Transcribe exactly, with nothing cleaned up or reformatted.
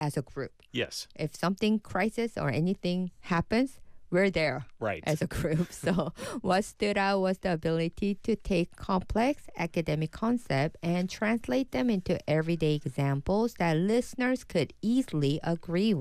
as a group. Yes. If something crisis or anything happens, we're there Right. as a group. So what stood out was the ability to take complex academic concepts and translate them into everyday examples that listeners could easily agree with.